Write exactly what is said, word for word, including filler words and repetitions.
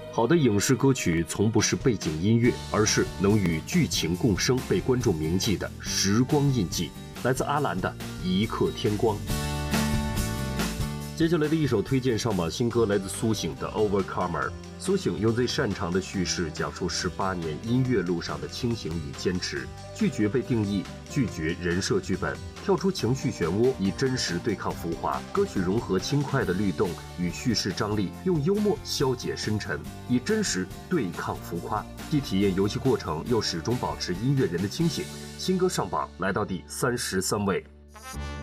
好的影视歌曲从不是背景音乐，而是能与剧情共生、被观众铭记的时光印记。来自阿兰的《一刻天光》。接下来的一首推荐上榜新歌来自苏醒的 Overcomer。 苏醒用最擅长的叙事讲述十八年音乐路上的清醒与坚持，拒绝被定义，拒绝人设剧本，跳出情绪漩涡，以真实对抗浮华。歌曲融合轻快的律动与叙事张力，用幽默消解深沉，以真实对抗浮夸，既体验游戏过程，又始终保持音乐人的清醒。新歌上榜来到第三十三位。